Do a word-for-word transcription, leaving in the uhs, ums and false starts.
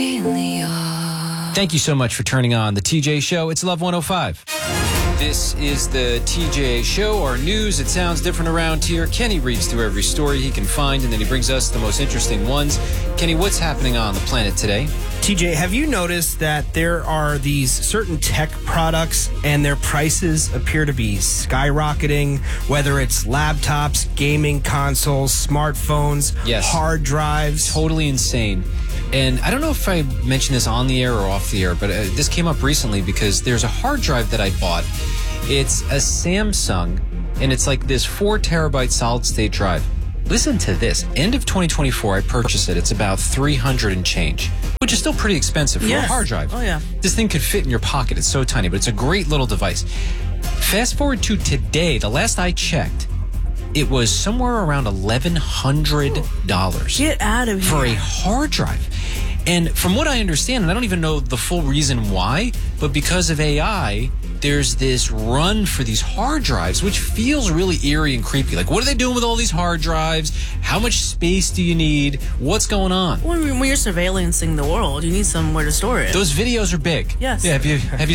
Thank you so much for turning on the T J Show. It's Love one oh five. This is the T J Show, our news. It sounds different around here. Kenny reads through every story he can find, and then he brings us the most interesting ones. Kenny, what's happening on the planet today? T J, have you noticed that there are these certain tech products and their prices appear to be skyrocketing, whether it's laptops, gaming consoles, smartphones, yes. hard drives? Totally insane. And I don't know if I mentioned this on the air or off the air, but uh, this came up recently because there's a hard drive that I bought. It's a Samsung, and it's like this four terabyte solid state drive. Listen to this. End of twenty twenty-four, I purchased it. It's about three hundred and change, which is still pretty expensive for yes. a hard drive. Oh, yeah. This thing could fit in your pocket. It's so tiny, but it's a great little device. Fast forward to today. The last I checked, it was somewhere around eleven hundred dollars. Get out of here. For a hard drive. And from what I understand, and I don't even know the full reason why, but because of A I, there's this run for these hard drives, which feels really eerie and creepy. Like, what are they doing with all these hard drives? How much space do you need? What's going on? When you're surveillancing the world, you need somewhere to store it. Those videos are big. Yes. Yeah, have you, have you